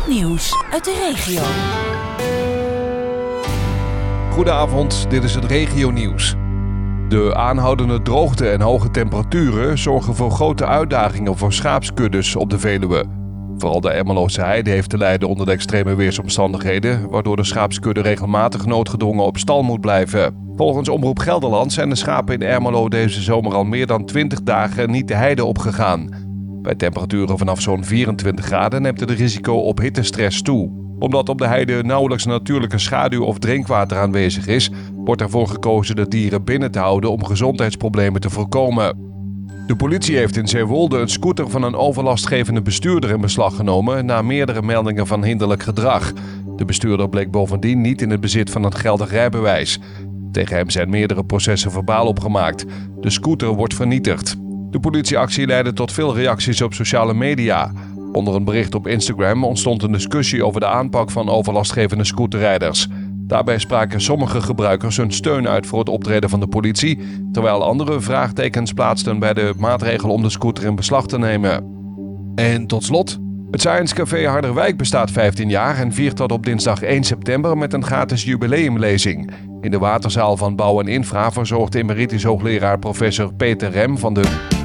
Nieuws uit de regio. Goedenavond, dit is het regionieuws. De aanhoudende droogte en hoge temperaturen zorgen voor grote uitdagingen voor schaapskuddes op de Veluwe. Vooral de Ermeloze Heide heeft te lijden onder de extreme weersomstandigheden, waardoor de schaapskudde regelmatig noodgedwongen op stal moet blijven. Volgens Omroep Gelderland zijn de schapen in Ermelo deze zomer al meer dan 20 dagen niet de heide opgegaan. Bij temperaturen vanaf zo'n 24 graden neemt het risico op hittestress toe. Omdat op de heide nauwelijks natuurlijke schaduw of drinkwater aanwezig is, wordt ervoor gekozen de dieren binnen te houden om gezondheidsproblemen te voorkomen. De politie heeft in Zeewolde een scooter van een overlastgevende bestuurder in beslag genomen na meerdere meldingen van hinderlijk gedrag. De bestuurder bleek bovendien niet in het bezit van een geldig rijbewijs. Tegen hem zijn meerdere processen verbaal opgemaakt. De scooter wordt vernietigd. De politieactie leidde tot veel reacties op sociale media. Onder een bericht op Instagram ontstond een discussie over de aanpak van overlastgevende scooterrijders. Daarbij spraken sommige gebruikers hun steun uit voor het optreden van de politie, terwijl anderen vraagtekens plaatsten bij de maatregel om de scooter in beslag te nemen. En tot slot, het Science Café Harderwijk bestaat 15 jaar en viert dat op dinsdag 1 september met een gratis jubileumlezing. In de waterzaal van Bouw en Infra verzorgt emeritus hoogleraar professor Peter Rem van de